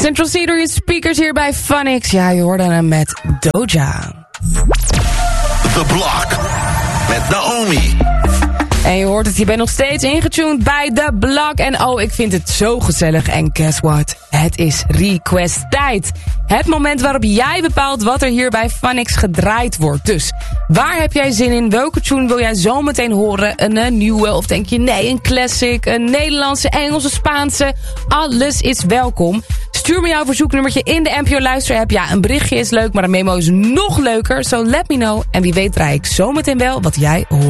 Central C door je speakers hier bij Funix. Ja, je hoorde hem met Doja. The Block met Naomi. En je hoort het, je bent nog steeds ingetuned bij The Block. En oh, ik vind het zo gezellig. En guess what? Het is request tijd. Het moment waarop jij bepaalt wat er hier bij Funix gedraaid wordt. Dus waar heb jij zin in? Welke tune wil jij zo meteen horen? Een nieuwe? Of denk je nee, een classic? Een Nederlandse, Engelse, Spaanse? Alles is welkom. Stuur me jouw verzoeknummertje in de NPO Luister app. Ja, een berichtje is leuk, maar een memo is nog leuker. So let me know. En wie weet draai ik zometeen wel wat jij hoort.